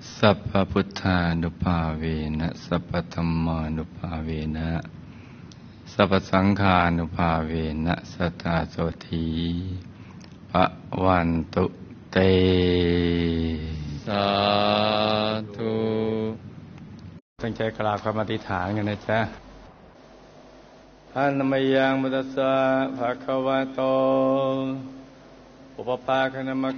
สัพพพุทธานุภาเวนะสัพพธัมมานุภาเวนะสัพพสังฆานุภาเวนะสัทธาโสธีภวันตุเตสาธุตั้งใจกราบคำอธิษฐานกันนะจ๊ะอะนะมะยังมุตัสสะภะคะวะโตอุปปาคะนะมะ